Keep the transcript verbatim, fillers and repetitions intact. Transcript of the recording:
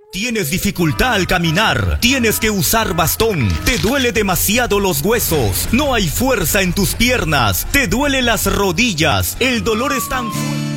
Tienes dificultad al caminar, tienes que usar bastón, te duele demasiado los huesos, no hay fuerza en tus piernas, te duelen las rodillas, el dolor es tan fuerte.